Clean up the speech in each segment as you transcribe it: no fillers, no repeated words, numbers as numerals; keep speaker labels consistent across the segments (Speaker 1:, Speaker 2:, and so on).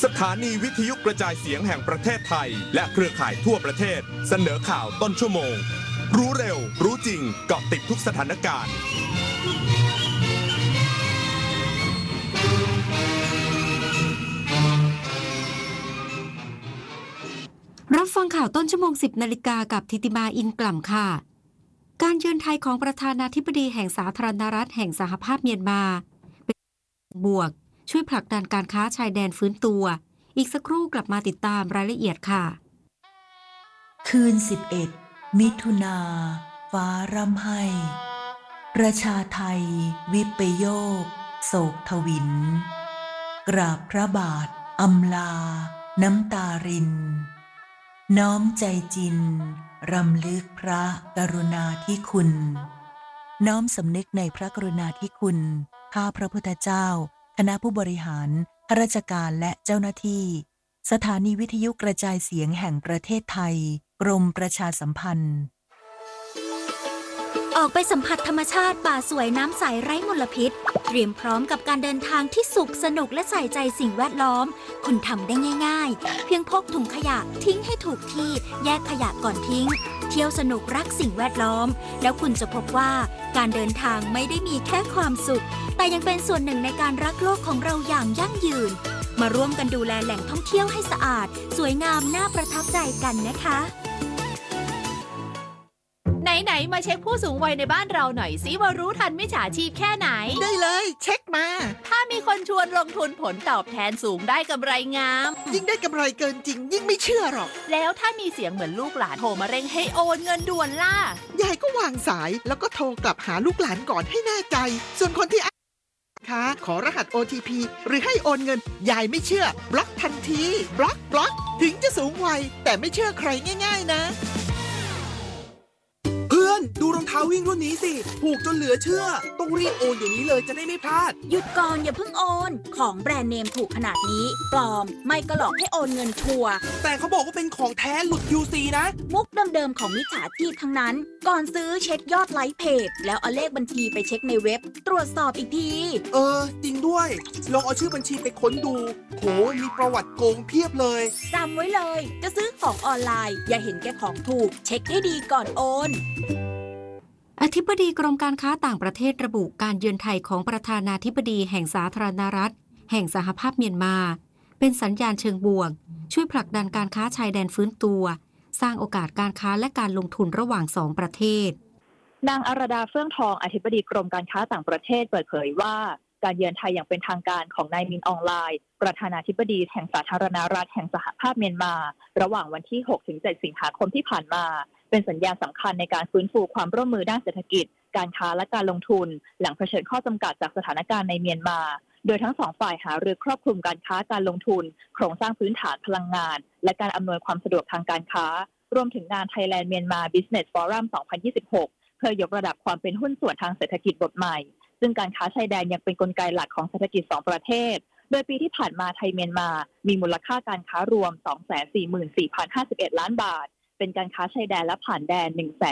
Speaker 1: สถานีวิทยุกระจายเสียงแห่งประเทศไทยและเครือข่ายทั่วประเทศเสนอข่าวต้นชั่วโมงรู้เร็วรู้จริงเกาะติดทุกสถานการณ์
Speaker 2: รับฟังข่าวต้นชั่วโมง 10 นาฬิกากับธิติมาอินกล่ำค่ะการเยือนไทยของประธานาธิบดีแห่งสาธารณรัฐแห่งสหภาพเมียนมาเป็นบวกช่วยผลักดันการค้าชายแดนฟื้นตัวอีกสักครู่กลับมาติดตามรายละเอียดค่ะ
Speaker 3: คืน11มิถุนาฟ้าร่ำไห้ประชาไทยวิปโยคโศกทวินกราบพระบาทอำลาน้ำตารินน้อมใจจินรำลึกพระกรุณาธิคุณน้อมสำนึกในพระกรุณาธิคุณข้าพระพุทธเจ้าคณะผู้บริหารข้าราชการและเจ้าหน้าที่สถานีวิทยุกระจายเสียงแห่งประเทศไทยกรมประชาสัมพันธ์
Speaker 4: ออกไปสัมผัสธรรมชาติป่าสวยน้ำใสไร้มลพิษเตรียมพร้อมกับการเดินทางที่สุขสนุกและใส่ใจสิ่งแวดล้อมคุณทำได้ง่ายๆเพียงพกถุงขยะทิ้งให้ถูกที่แยกขยะก่อนทิ้งเที่ยวสนุกรักสิ่งแวดล้อมแล้วคุณจะพบว่าการเดินทางไม่ได้มีแค่ความสุขแต่ยังเป็นส่วนหนึ่งในการรักโลกของเราอย่างยั่งยืนมาร่วมกันดูแลแหล่งท่องเที่ยวให้สะอาดสวยงามน่าประทับใจกันนะคะ
Speaker 5: ไหนมาเช็คผู้สูงวัยในบ้านเราหน่อยสิว่ารู้ทันมิจฉาชีพแค่ไหน
Speaker 6: ได้เลยเช็คมา
Speaker 5: ถ้ามีคนชวนลงทุนผลตอบแทนสูงได้กำไรงาม
Speaker 6: ยิ่งได้กำไรเกินจริงยิ่งไม่เชื่อหรอก
Speaker 5: แล้วถ้ามีเสียงเหมือนลูกหลานโทรมาเร่งให้โอนเงินด่วนล่ะ
Speaker 6: ยายก็วางสายแล้วก็โทรกลับหาลูกหลานก่อนให้แน่ใจส่วนคนที่ขอรหัส OTP หรือให้โอนเงินยายไม่เชื่อบล็อกทันทีบล็อกถึงจะสูงวัยแต่ไม่เชื่อใครง่ายๆนะ
Speaker 7: เพื่อนดูรองเท้าวิ่งรุ่นนี้สิถูกจนเหลือเชื่อต้องรีบโอนเดี๋ยวนี้เลยจะได้ไม่พลาด
Speaker 4: หยุดก่อนอย่าเพิ่งโอนของแบรนด์เนมถูกขนาดนี้ปลอมไม่ก็หลอกให้โอนเงินชัวร์
Speaker 7: แต่เขาบอกว่าเป็นของแท้หลุด QC นะ
Speaker 4: มุกเดิมๆของมิจฉาชีพทั้งนั้นก่อนซื้อเช็คยอดไลค์เพจแล้วเอาเลขบัญชีไปเช็คในเว็บตรวจสอบอีกที
Speaker 7: จริงด้วยลองเอาชื่อบัญชีไปค้นดูโหมีประวัติโกงเพียบเลย
Speaker 4: จำไว้เลยจะซื้อของออนไลน์อย่าเห็นแก่ของถูกเช็คให้ดีก่อนโอน
Speaker 2: อธิบดีกรมการค้าต่างประเทศระบุการเยือนไทยของประธานาธิบดีแห่งสาธารณรัฐแห่งสหภาพเมียนมาเป็นสัญญาณเชิงบวกช่วยผลักดันการค้าชายแดนฟื้นตัวสร้างโอกาสการค้าและการลงทุนระหว่าง2ประเทศ
Speaker 8: นางอรดาเฟื่องทองอธิบดีกรมการค้าต่างประเทศเปิดเผยว่าการเยือนไทยอย่างเป็นทางการของนายมินอองไลน์ประธานาธิบดีแห่งสาธารณรัฐแห่งสหภาพเมียนมาระหว่างวันที่ 6-7 สิงหาคมที่ผ่านมาเป็นสัญญาณสำคัญในการฟื้นฟูความร่วมมือด้านเศรษฐกิจการค้าและการลงทุนหลังเผชิญข้อจำกัดจากสถานการณ์ในเมียนมาโดยทั้งสองฝ่ายหารือครอบคลุมการค้าการลงทุนโครงสร้างพื้นฐานพลังงานและการอำนวยความสะดวกทางการค้ารวมถึงงาน Thailand Myanmar Business Forum 2026 เพื่อยกระดับความเป็นหุ้นส่วนทางเศรษฐกิจบทใหม่ซึ่งการค้าชายแดนยังเป็นกลไกหลักของเศรษฐกิจ2ประเทศโดยปีที่ผ่านมาไทยเมียนมามีมูลค่าการค้ารวม 244,051 ล้านบาทเป็นการค้าชายแดนและผ่านแดน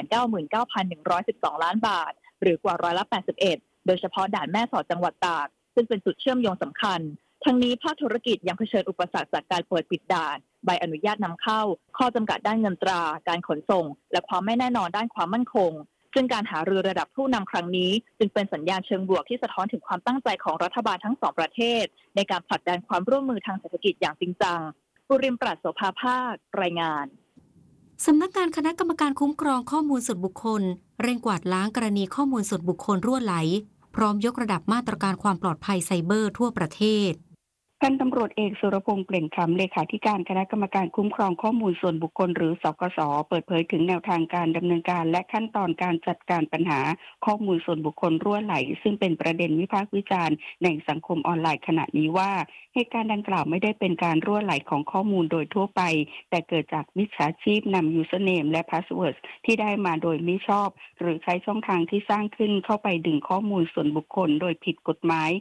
Speaker 8: 199,112 ล้านบาทหรือกว่า81%โดยเฉพาะด่านแม่สอดจังหวัดตากซึ่งเป็นจุดเชื่อมโยงสำคัญทั้งนี้ภาคธุรกิจยังเผชิญอุปสรรคจากการเปิดปิดด่านใบอนุญาตนำเข้าข้อจำกัดด้านเงินตราการขนส่งและความไม่แน่นอนด้านความมั่นคงซึ่งการหารือระดับผู้นำครั้งนี้จึงเป็นสัญญาณเชิงบวกที่สะท้อนถึงความตั้งใจของรัฐบาลทั้งสองประเทศในการผลักดันความร่วมมือทางเศรษฐกิจอย่างจริงจังปุริมปราศโสภาภาครายงาน
Speaker 2: สำนักงานคณะกรรมการคุ้มครองข้อมูลส่วนบุคคลเร่งกวาดล้างกรณีข้อมูลส่วนบุคคลรั่วไหลพร้อมยกระดับมาตรการความปลอดภัยไซเบอร์ทั่วประเทศ
Speaker 9: พันตำรวจเอกสุรพงษ์เปล่งคำเลขาธิการคณะกรรมการคุ้มครองข้อมูลส่วนบุคคลหรือสกส.เปิดเผยถึงแนวทางการดำเนินการและขั้นตอนการจัดการปัญหาข้อมูลส่วนบุคคลรั่วไหลซึ่งเป็นประเด็นวิพากษ์วิจารณ์ในสังคมออนไลน์ขณะนี้ว่าเหตุการณ์ดังกล่าวไม่ได้เป็นการรั่วไหลของข้อมูลโดยทั่วไปแต่เกิดจากมิจฉาชีพนำ username และ password ที่ได้มาโดยมิชอบหรือใช้ช่องทางที่สร้างขึ้นเข้าไปดึงข้อมูลส่วนบุคคลโดยผิดกฎหมาย ซ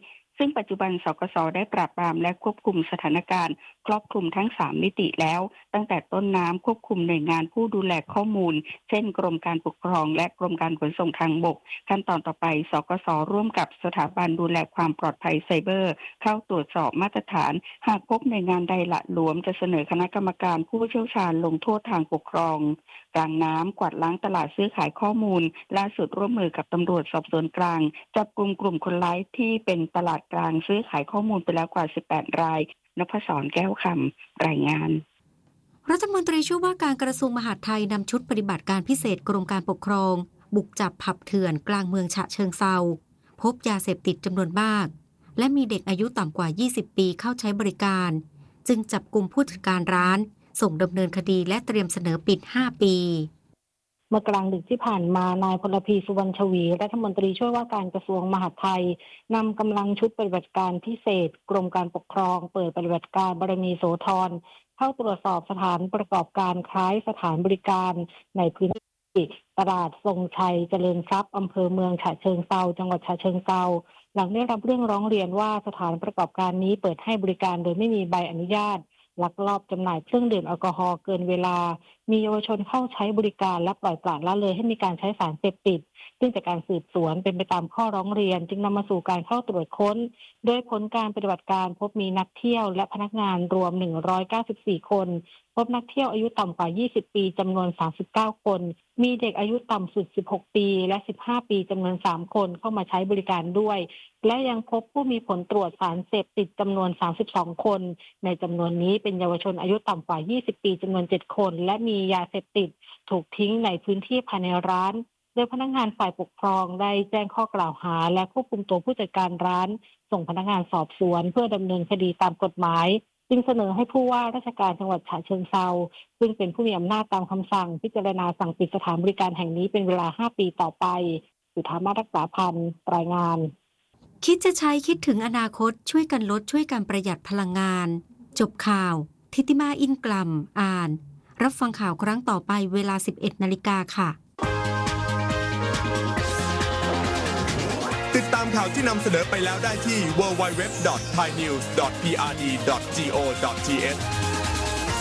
Speaker 9: ซึ่งปัจจุบันสกส.ได้ปราบปรามและควบคุมสถานการณ์ครอบคลุมทั้ง3มิติแล้วตั้งแต่ต้นน้ำควบคุมหน่วยงานผู้ดูแลข้อมูลเช่นกรมการปกครองและกรมการขนส่งทางบกขั้นตอนต่อไปสกส.ร่วมกับสถาบันดูแลความปลอดภัยไซเบอร์เข้าตรวจสอบมาตรฐานหากพบหน่วยงานใดละหลวมจะเสนอคณะกรรมการผู้เชี่ยวชาญลงโทษทางปกครองกลางน้ำกวาดล้างตลาดซื้อขายข้อมูลล่าสุดร่วมมือกับตำรวจสอบสวนกลางจับกลุ่มคนร้ายที่เป็นตลาดกลางซื้อขายข้อมูลไปแล้วกว่า18รายนพศรแก้วคำรายงาน
Speaker 2: รัฐมนตรีช่วยว่าการกระทรวงมหาดไทยนำชุดปฏิบัติการพิเศษกรมการปกครองบุกจับผับเถื่อนกลางเมืองฉะเชิงเทราพบยาเสพติดจำนวนมากและมีเด็กอายุต่ำกว่า20ปีเข้าใช้บริการจึงจับกุมผู้จัดการร้านส่งดำเนินคดีและเตรียมเสนอปิด5ปี
Speaker 10: เมื่อกลางดึกที่ผ่านมานายพลพีสุวรรณชวีรัฐมนตรีช่วยว่าการกระทรวงมหาดไทยนำกำลังชุดปฏิบัติการพิเศษกรมการปกครองเปิดปฏิบัติการบารมีโสธรเข้าตรวจสอบสถานประกอบการคล้ายสถานบริการในพื้นที่ตลาดทรงชัยเจริญทรัพย์อำเภอเมืองฉะเชิงเทราจังหวัดฉะเชิงเทราหลังได้รับเรื่องร้องเรียนว่าสถานประกอบการนี้เปิดให้บริการโดยไม่มีใบอนุญาตลักลอบจำหน่ายเครื่องดื่มแอลกอฮอล์เกินเวลามีเยาวชนเข้าใช้บริการและปล่อยปละละเลยให้มีการใช้สารเสพติดซึ่งจากการสืบสวนเป็นไปตามข้อร้องเรียนจึงนำมาสู่การเข้าตรวจค้นโดยผลการปฏิบัติการพบมีนักเที่ยวและพนักงานรวม194คนพบนักเที่ยวอายุต่ำกว่า20ปีจำนวน39คนมีเด็กอายุต่ำสุด16ปีและ15ปีจำนวน3คนเข้ามาใช้บริการด้วยและยังพบผู้มีผลตรวจสารเสพติดจำนวน32คนในจำนวนนี้เป็นเยาวชนอายุต่ำกว่า20ปีจำนวน7คนและมียาเสพติดถูกทิ้งในพื้นที่ภายในร้านโดยพนักงานฝ่ายปกครองได้แจ้งข้อกล่าวหาและควบคุมตัวผู้จัดการร้านส่งพนักงานสอบสวนเพื่อดำเนินคดีตามกฎหมายจึงเสนอให้ผู้ว่าราชการจังหวัดฉะเชิงเทราซึ่งเป็นผู้มีอำนาจตามคำสั่งพิจารณาสั่งปิดสถานบริการแห่งนี้เป็นเวลา5ปีต่อไปสุธามาศรักษาพันธ์รายงาน
Speaker 2: คิดจะใช้คิดถึงอนาคตช่วยกันลดช่วยกันประหยัดพลังงานจบข่าวทิติมาอินกลัมอ่านรับฟังข่าวครั้งต่อไปเวลา 11 นาฬิกาค่ะ
Speaker 1: ติดตามข่าวที่นำเสนอไปแล้วได้ที่ www.thainews.prd.go.th